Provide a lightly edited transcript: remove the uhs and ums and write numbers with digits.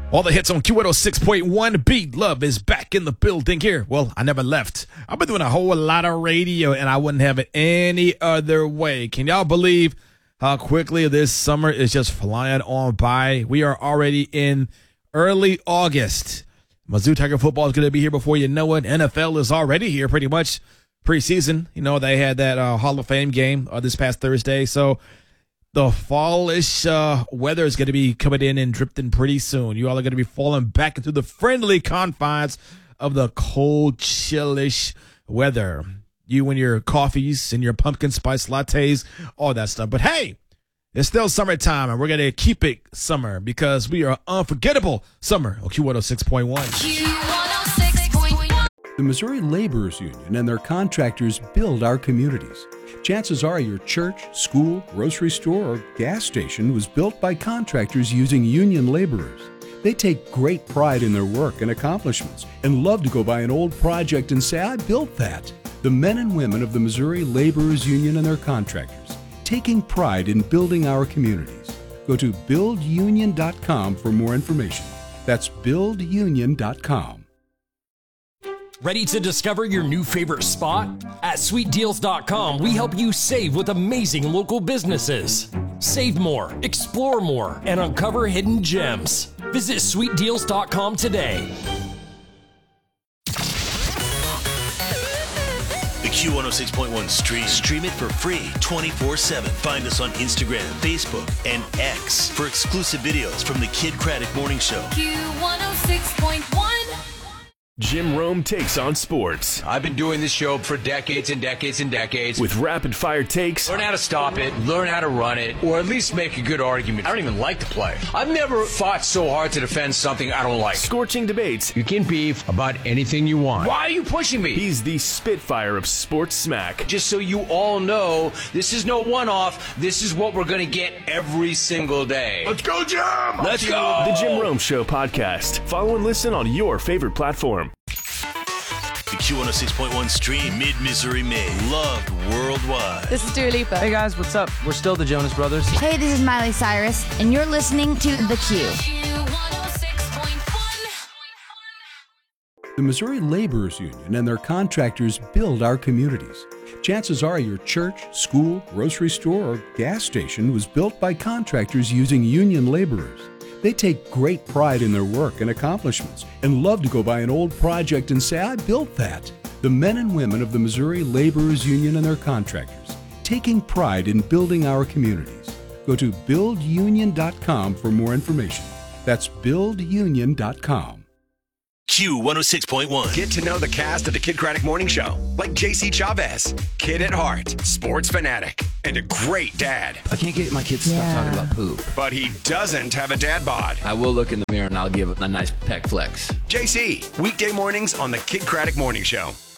All the hits on Q106.1. Beat Love is back in the building here. Well, I never left. I've been doing a whole lot of radio, and I wouldn't have it any other way. Can y'all believe how quickly this summer is just flying on by? We are already in early August. Mizzou Tiger football is going to be here before you know it. NFL is already here pretty much. Preseason, you know, they had that Hall of Fame game this past Thursday. So the fallish weather is going to be coming in and drifting pretty soon. You all are going to be falling back into the friendly confines of the cold, chillish weather. You and your coffees and your pumpkin spice lattes, all that stuff. But hey, it's still summertime, and we're going to keep it summer because we are unforgettable summer on Q106.1. Q106.1. The Missouri Laborers Union and their contractors build our communities. Chances are your church, school, grocery store, or gas station was built by contractors using union laborers. They take great pride in their work and accomplishments and love to go by an old project and say, I built that. The men and women of the Missouri Laborers Union and their contractors, taking pride in building our communities. Go to buildunion.com for more information. That's buildunion.com. Ready to discover your new favorite spot? At sweetdeals.com, we help you save with amazing local businesses. Save more, explore more, and uncover hidden gems. Visit sweetdeals.com today. The Q106.1 stream it for free 24/7. Find us on Instagram, Facebook, and X for exclusive videos from the Kid Craddock Morning Show. Q106.1. Jim Rome takes on sports. I've been doing this show for decades and decades and decades. With rapid-fire takes. Learn how to stop it, learn how to run it, or at least make a good argument. I don't even like to play. I've never fought so hard to defend something I don't like. Scorching debates. You can beef about anything you want. Why are you pushing me? He's the Spitfire of sports smack. Just so you all know, this is no one-off. This is what we're going to get every single day. Let's go, Jim! Let's go! The Jim Rome Show podcast. Follow and listen on your favorite platform. The Q106.1 stream, Mid-Missouri made, loved worldwide. This is Dua Lipa. Hey guys, what's up? We're still the Jonas Brothers. Hey, this is Miley Cyrus, and you're listening to The Q. Q106.1. The Missouri Laborers Union and their contractors build our communities. Chances are your church, school, grocery store, or gas station was built by contractors using union laborers. They take great pride in their work and accomplishments and love to go by an old project and say, I built that. The men and women of the Missouri Laborers Union and their contractors, taking pride in building our communities. Go to buildunion.com for more information. That's buildunion.com. Q106.1. Get to know the cast of the Kid Craddock Morning Show, like JC Chavez, kid at heart, sports fanatic, and a great dad. I can't get my kids to stop talking about poop. But he doesn't have a dad bod. I will look in the mirror and I'll give a nice peck flex. JC, weekday mornings on the Kid Craddock Morning Show.